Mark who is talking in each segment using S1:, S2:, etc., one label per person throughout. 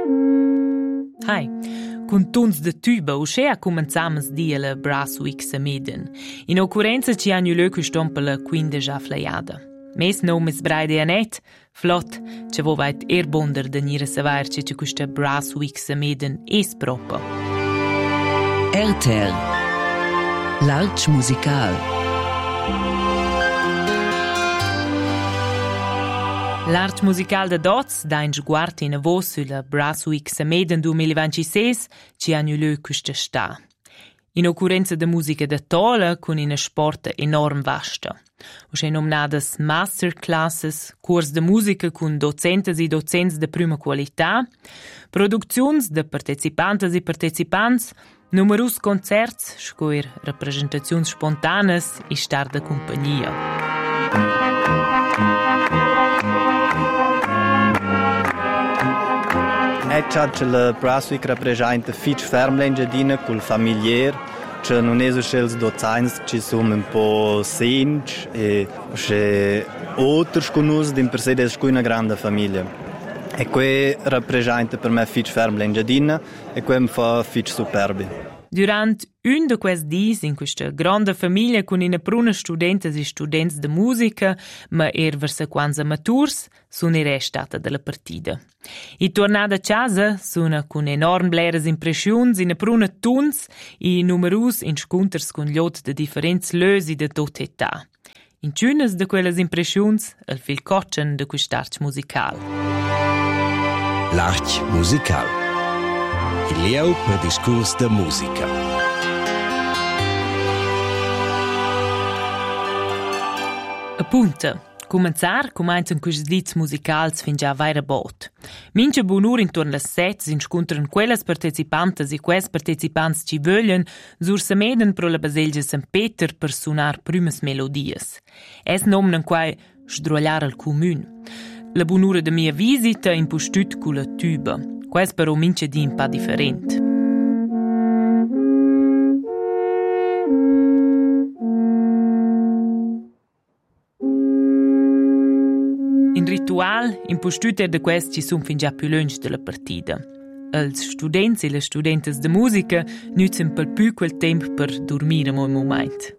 S1: Hai, con tuns de tuba usce a comenzamas dia la Brass Week Sameden. In occurrenza ci hanno lö quiston per la quindeja fleiada. Mes nom is braide anet, flott, ce vo vait bonder de nire savarce ce questa Brass Week Sameden es propa.
S2: RTL L'Arch Musical.
S1: L'Art musical de Dots dà in sguard in avos sulla Brass Week Sameden 2026 ci hanno lö questa sta. In occurrenza de musica da tola con una sport enorm vasta. Usce nominadas masterclasses, curs de musica con docentes e docents de prima qualità, produczions de partecipantes e partecipants, numerus concerts, scoir representazions spontanas e star de compagnia.
S3: La Brass Week rappresenta fitch fermla in giardina col familiar, che non è solo i docenti che sono un po' semplici e che altri conoscono in per sé è una grande famiglia. E questo rappresenta per me fitch fermla in giardina e questo mi fa fitch superbi.
S1: Durant un de questi dis in questa grande famiglia con una pruna studentes e students de musica, ma versa quanza maturs, sono restata della partida. I tornada a casa sono con enorm bleres impressions in pruna tuns e numerus insconters con gliot de differents lösi de tot età. In ciunas de quelles impressions el fil cotchen de quest'arch musical.
S2: L'Arch Musical. Il lieu per discurs de musica.
S1: Appunta, començar començan quis dits musicals fin già vaira bot. Mincha bunur intorno las sets inscontran quelles partecipantes e quels participants ci voglien sur sameden pro la Baselgia St. Peter per suonar prümes melodies. Es nomnen quai sdruallar al commun. La bunura de mia visita impostut cu la tuba. Quais però mincha di un pa different. In ritual, impostut de quest ci sun fin già più lunch della partida. Els students e le studentes de musica nützen per più quel temp per dormire mo moment.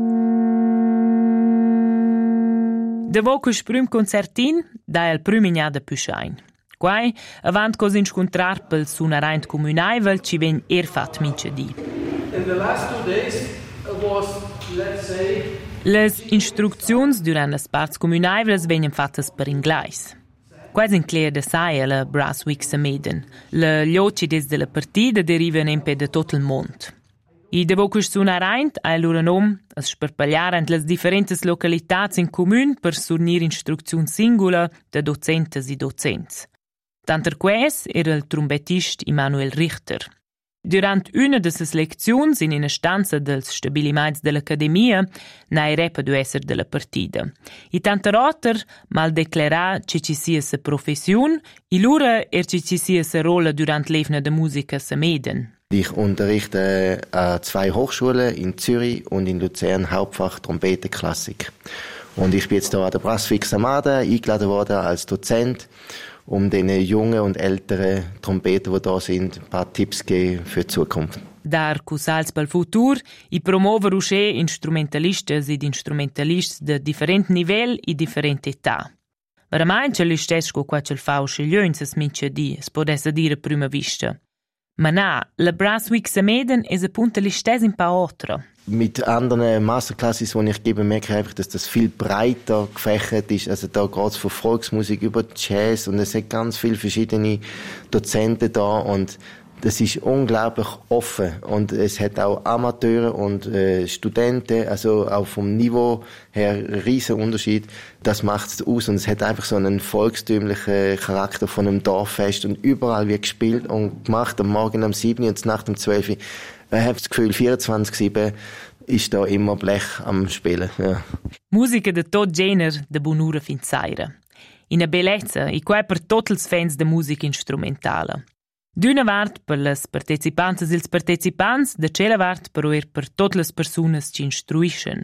S1: De voco sprüm concertin, da el prümignada più schein. Quai, avant cos inscontrar pel sunaraint comunaivel, ci ven fat mince di.
S4: In the last 2 days was, let's say...
S1: Les instruczions durant las parts comunaivels venien fattas per inglais. Quais inclea de saia la Brass Week Sameden. Le glocides de la partida derivan empe de tot il mond. I de vocus sunaraint ai loro nom as sparpagliarant las differentes localitats in commun per surnir instrucziun singula de docentes e docents. Tanter quais era il trombetist Immanuel Richter. Durant una de ses lecziuns in una stanza dels stabiliments dell'Academia n'ai repa du esser della partida. I tanter otter mal declarà che ci sia sa professiun e lura che ci sia sa rolla durant l'evna de musica Sameden.
S5: Ich unterrichte an 2 Hochschulen in Zürich und in Luzern Hauptfach Trompete Klassik. Und ich bin jetzt hier an der Brass Week Sameden eingeladen worden als Dozent, um den jungen und älteren Trompeten, die da sind, ein paar Tipps zu geben für die Zukunft.
S1: Dar cusals pel futur i promover usce instrumentalistes ed instrumentalists de different nivel e different età. Veramente l'istesco qua c'el fa usce glions es mince di, es podesse dire prima vista. Ma na, la Brass Week Sameden es appunto l'istes in pa otra.
S5: Mit anderen Masterclasses, die ich gebe, merke ich einfach, dass das viel breiter gefächert ist. Also da geht es von Volksmusik über Jazz und es hat ganz viele verschiedene Dozenten da und das ist unglaublich offen und es hat auch Amateure und Studenten, also auch vom Niveau her ein riesen Unterschied. Das macht es aus und es hat einfach so einen volkstümlichen Charakter von einem Dorffest und überall wird gespielt und gemacht, am Morgen um 7 und Nacht um 12 Uhr. Ich habe das Gefühl, 24/7 ist da immer Blech am Spielen. Ja.
S1: Musica de tot gener de bunura fin zaira. Ina bellezza e quai per tots els fans de musica instrumentala. D'una vart per les partecipantes e els participants, de cella vart per tot les persunas ci instruischen.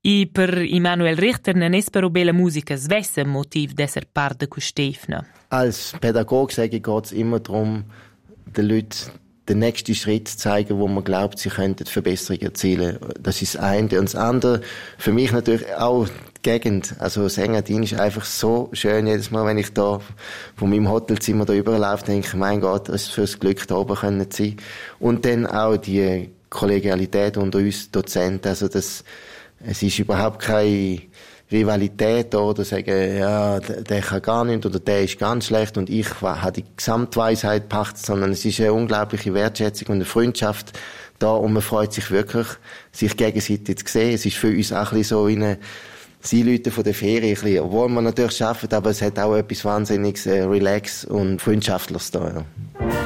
S1: E per Immanuel Richter non è però bella musica svessa motiv d'esser part de Stefna.
S5: Als Pädagoge sage ich, geht es immer darum, den Leuten den nächsten Schritt zu zeigen, wo man glaubt, sie könnten Verbesserungen erzielen. Das ist das eine. Und das andere, für mich natürlich auch die Gegend. Also das Engadin ist einfach so schön. Jedes Mal, wenn ich da von meinem Hotelzimmer da überlaufe, denke ich, mein Gott, es ist fürs Glück, da oben können zu sein. Und dann auch die Kollegialität unter uns Dozenten. Also es ist überhaupt keine Rivalität oder sagen, ja, der kann gar nicht oder der ist ganz schlecht und ich habe die Gesamtweisheit gepachtet, sondern es ist eine unglaubliche Wertschätzung und eine Freundschaft da und man freut sich wirklich, sich gegenseitig zu sehen. Es ist für uns auch ein bisschen so wie eine Einläuten von der Ferien, ein bisschen, obwohl man natürlich arbeitet, aber es hat auch etwas wahnsinniges Relax und Freundschaftliches da. Ja.